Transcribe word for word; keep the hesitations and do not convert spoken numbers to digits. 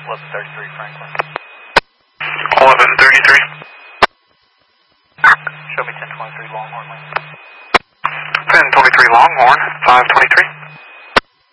eleven thirty-three Franklin. eleven thirty-three. Show me ten twenty-three Longhorn, Link. ten twenty-three Longhorn, five twenty-three.